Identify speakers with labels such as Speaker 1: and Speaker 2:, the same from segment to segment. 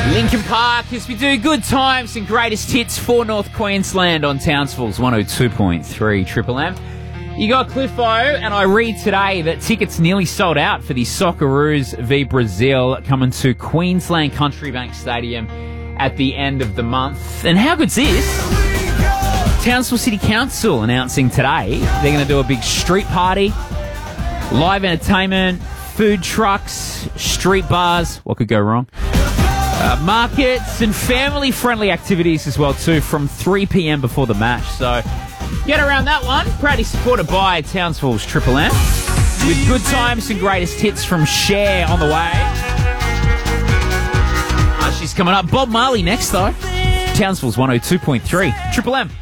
Speaker 1: Lincoln Park, as we do good times and greatest hits for North Queensland on Townsville's 102.3 Triple M. You got Cliffo, and I read today that tickets nearly sold out for the Socceroos v Brazil coming to Queensland Country Bank Stadium at the end of the month. And how good's this? Townsville City Council announcing today they're going to do a big street party, live entertainment, food trucks, street bars. What could go wrong? Markets and family-friendly activities as well too from 3 p.m. before the match. So get around that one. Proudly supported by Townsville's Triple M with good times and greatest hits from Cher on the way. She's coming up. Bob Marley next though. Townsville's 102.3 Triple M.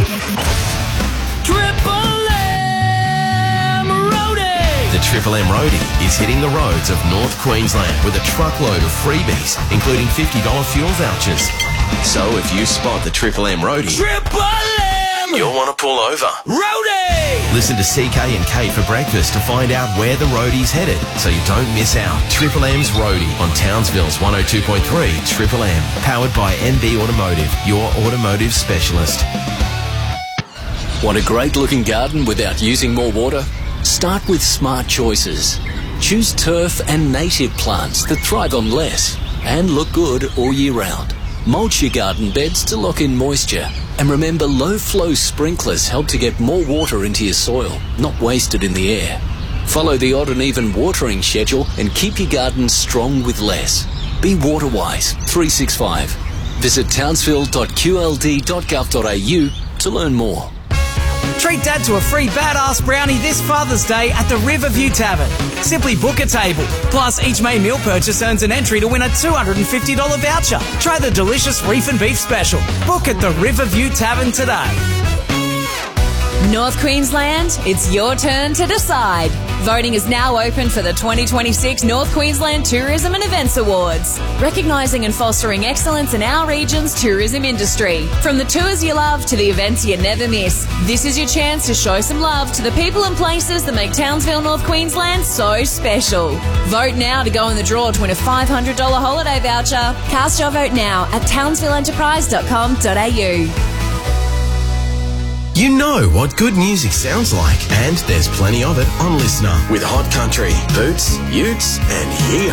Speaker 2: The Triple M Roadie is hitting the roads of North Queensland with a truckload of freebies, including $50 fuel vouchers. So if you spot the Triple M Roadie, you'll want to pull over. Roadie! Listen to CK and Kate for breakfast to find out where the roadie's headed, so you don't miss out. Triple M's Roadie on Townsville's 102.3 Triple M, powered by NB Automotive, your automotive specialist.
Speaker 3: Want a great-looking garden without using more water? Start with smart choices. Choose turf and native plants that thrive on less and look good all year round. Mulch your garden beds to lock in moisture. And remember, low-flow sprinklers help to get more water into your soil, not wasted in the air. Follow the odd and even watering schedule and keep your garden strong with less. Be water-wise 365. Visit townsville.qld.gov.au to learn more.
Speaker 4: Treat Dad to a free badass brownie this Father's Day at the Riverview Tavern. Simply book a table. Plus, each main meal purchase earns an entry to win a $250 voucher. Try the delicious Reef and Beef Special. Book at the Riverview Tavern today.
Speaker 5: North Queensland, it's your turn to decide. Voting is now open for the 2026 North Queensland Tourism and Events Awards, recognising and fostering excellence in our region's tourism industry. From the tours you love to the events you never miss, this is your chance to show some love to the people and places that make Townsville, North Queensland so special. Vote now to go in the draw to win a $500 holiday voucher. Cast your vote now at townsvilleenterprise.com.au.
Speaker 2: You know what good music sounds like, and there's plenty of it on Listener with Hot Country, Boots, Utes, and Hee